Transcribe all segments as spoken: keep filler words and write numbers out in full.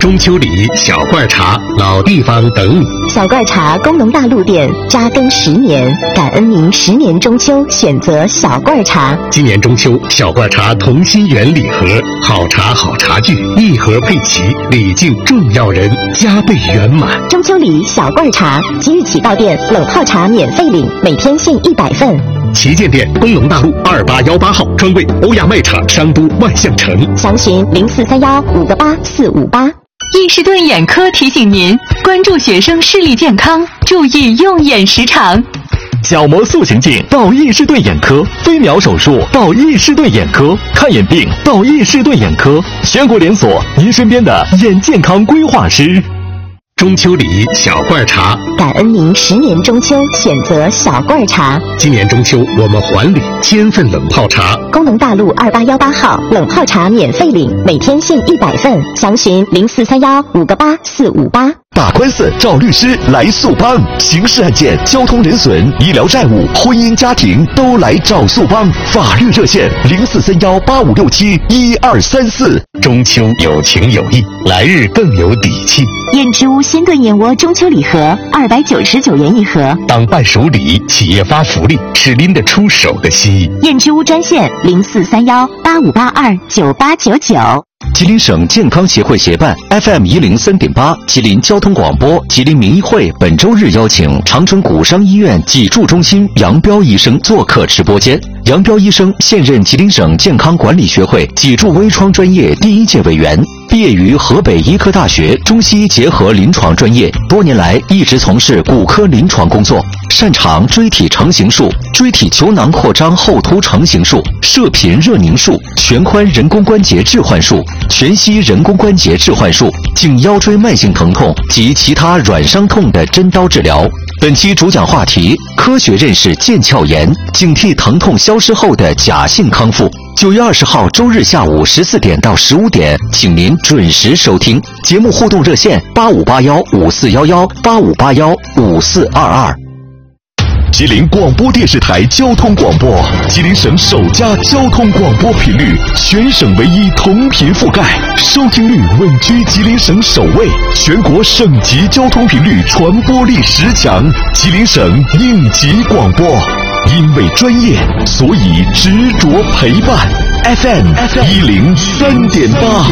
中秋礼、小罐茶、老地方等你。 小罐茶工农大陆店扎根十年，感恩您十年中秋选择小罐茶。 今年中秋，小罐茶同心圆礼盒，好茶好茶具，一盒配齐，礼敬重要人，加倍圆满。 中秋礼小罐茶，即日起到店冷泡茶免费领，每天限一百份。 旗舰店工农大路二八幺八号，专柜欧亚卖场商都万象城， 详询零四三幺五个八四五八。 易士顿眼科提醒您关注学生视力健康，注意用眼时长。 角膜塑形镜到易士顿眼科，飞秒手术到易士顿眼科，看眼病到易士顿眼科，全国连锁，您身边的眼健康规划师。 中秋礼小罐茶， 感恩您十年中秋选择小罐茶。 今年中秋我们还礼千份冷泡茶。 工农大路二八幺八号，冷泡茶免费领，每天限一百份，详询零四三幺五个八四五八。 打官司找律师来速帮，刑事案件、交通人损、医疗债务、婚姻家庭都来找速帮。法律热线零四三幺八五六七一二三四。 中秋有情有义，来日更有底气。 燕之屋鲜炖燕窝中秋礼盒二百九十九元一盒， 当伴手礼，企业发福利，是拎得出手的心意。 燕之屋专线零四三幺八五八二九八九九。 吉林省健康协会协办 F M 一零三点八吉林交通广播吉林民医会本周日邀请长春古商医院脊柱中心杨彪医生做客直播间。杨彪医生现任吉林省健康管理学会脊柱微创专业第一届委员，毕业于河北医科大学中西医结合临床专业，多年来一直从事骨科临床工作，擅长椎体成形术、椎体球囊扩张后凸成形术、射频热凝术、全髋人工关节置换术、全息人工关节置换术、颈腰椎慢性疼痛及其他软伤痛的针刀治疗。本期主讲话题：科学认识腱鞘炎，警惕疼痛消失后的假性康复。九月二十号周日下午十四点到十五点，请您准时收听节目。互动热线八五八幺五四幺幺八五八幺五四二二。吉林广播电视台交通广播，吉林省首家交通广播频率，全省唯一同频覆盖，收听率稳居吉林省首位，全国省级交通频率传播力十强，吉林省应急广播。因为专业，所以执着陪伴。F M 一零三点八。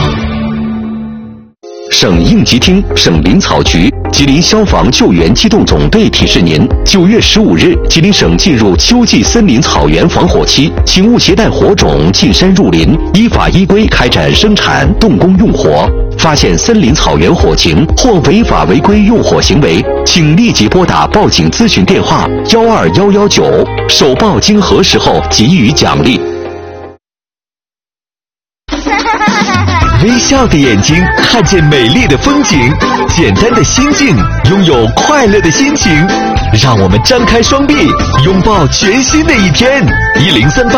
省应急厅、省林草局、吉林消防救援机动总队提示您：九月十五日，吉林省进入秋季森林草原防火期，请勿携带火种进山入林，依法依规开展生产、动工用火。发现森林草原火情或违法违规用火行为，请立即拨打报警咨询电话幺二幺幺九，首报经核实后给予奖励。微笑的眼睛看见美丽的风景，简单的心境拥有快乐的心情，让我们张开双臂拥抱全新的一天。一零三八